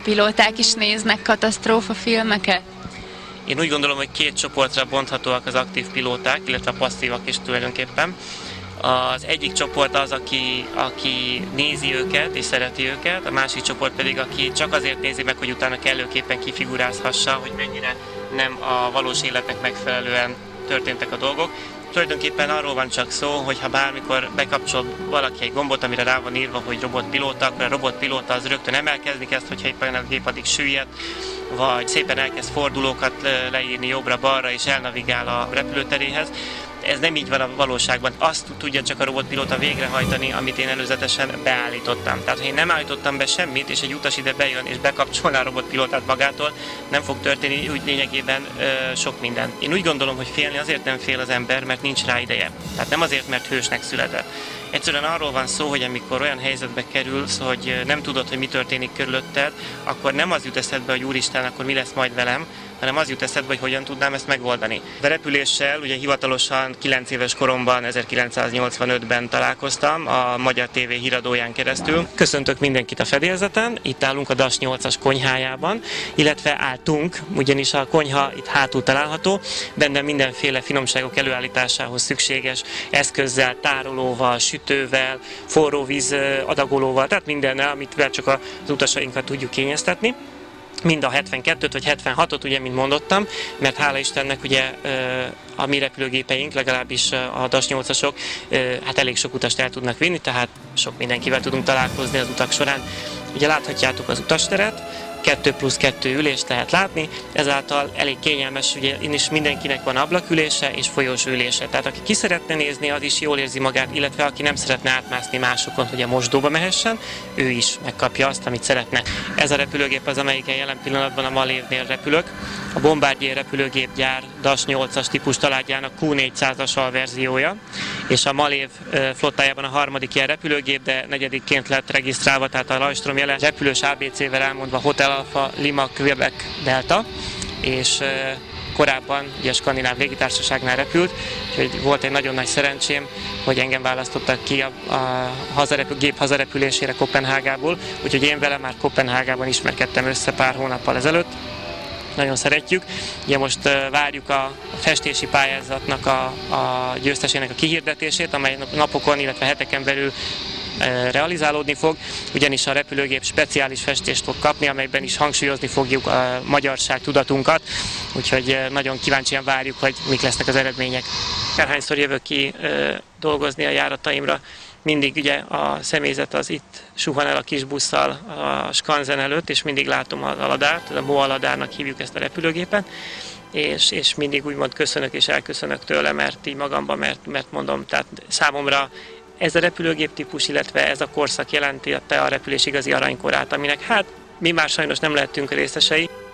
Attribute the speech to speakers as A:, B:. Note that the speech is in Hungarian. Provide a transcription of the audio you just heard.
A: pilóták is néznek katasztrófafilmeket?
B: Én úgy gondolom, hogy két csoportra bonthatóak az aktív pilóták, illetve a passzívak is tulajdonképpen. Az egyik csoport az, aki nézi őket és szereti őket, a másik csoport pedig, aki csak azért nézi meg, hogy utána kellőképpen kifigurázhassa, hogy mennyire nem a valós életnek megfelelően történtek a dolgok. Tulajdonképpen arról van csak szó, hogy ha bármikor bekapcsol valaki egy gombot, amire rá van írva, hogy robotpilóta, akkor a robotpilóta az rögtön emelkezni kezd, hogyha éppen a gép addig süllyedt, vagy szépen elkezd fordulókat leírni jobbra-balra és elnavigál a repülőteréhez. Ez nem így van a valóságban. Azt tudja csak a robotpilóta végrehajtani, amit én előzetesen beállítottam. Tehát, ha én nem állítottam be semmit, és egy utas ide bejön és bekapcsolná a robotpilótát magától, nem fog történni úgy lényegében sok minden. Én úgy gondolom, hogy félni azért nem fél az ember, mert nincs rá ideje. Tehát nem azért, mert hősnek született. Egyszerűen arról van szó, hogy amikor olyan helyzetbe kerülsz, hogy nem tudod, hogy mi történik körülötted, akkor nem az jut eszedbe, hogy úristen, akkor mi lesz majd velem, hanem az jut eszedbe, hogy hogyan tudnám ezt megoldani. A repüléssel ugye hivatalosan 9 éves koromban, 1985-ben találkoztam a Magyar TV híradóján keresztül. Köszöntök mindenkit a fedélzeten, itt állunk a DAS 8-as konyhájában, illetve álltunk, ugyanis a konyha itt hátul található, benne mindenféle finomságok előállításához szükséges eszközzel, tárolóval, sütővel, forró víz adagolóval, tehát mindennel, amit csak az utasainkat tudjuk kényeztetni. Mind a 72-t vagy 76-ot, ugye, mint mondottam, mert hála Istennek ugye a mi repülőgépeink, legalábbis a DAS 8-asok, hát elég sok utast el tudnak vinni, tehát sok mindenkivel tudunk találkozni az utak során. Ugye láthatjátok az utasteret, 2+2 ülést lehet látni, ezáltal elég kényelmes, ugye is mindenkinek van ablakülése és folyós ülése. Tehát aki ki szeretne nézni, az is jól érzi magát, illetve aki nem szeretne átmászni másokon, hogy a mosdóba mehessen, ő is megkapja azt, amit szeretne. Ez a repülőgép az, amelyiken jelen pillanatban a Malévnél repülök. A Bombardier repülőgépgyár DAS 8-as típus családjának Q400-as alverziója, és a Malév flottájában a harmadik ilyen repülőgép, de negyedikként lett regisztrálva, tehát a rajstrom jele repülős ABC-vel elmondva Hotel Alpha Lima Quebec Delta, és korábban ugye a Skandináv légitársaságnál repült, úgyhogy volt egy nagyon nagy szerencsém, hogy engem választottak ki a gép hazarepülésére Koppenhágából, úgyhogy én vele már Koppenhágában ismerkedtem össze pár hónappal ezelőtt. Nagyon szeretjük. Ugye most várjuk a festési pályázatnak a győztesének a kihirdetését, amely napokon, illetve heteken belül realizálódni fog, ugyanis a repülőgép speciális festést fog kapni, amelyben is hangsúlyozni fogjuk a magyarság tudatunkat, úgyhogy nagyon kíváncsian várjuk, hogy mik lesznek az eredmények. Akárhányszor jövök ki dolgozni a járataimra, mindig ugye a személyzet az itt suhan el a kis busszal a skanzen előtt, és mindig látom az aladárt, a MOA aladárnak hívjuk ezt a repülőgépet, és mindig úgymond köszönök és elköszönök tőle, mert így magamban, mert mondom, tehát számomra ez a repülőgép típus, illetve ez a korszak jelenti a repülés igazi aranykorát, aminek hát mi már sajnos nem lehetünk részesei.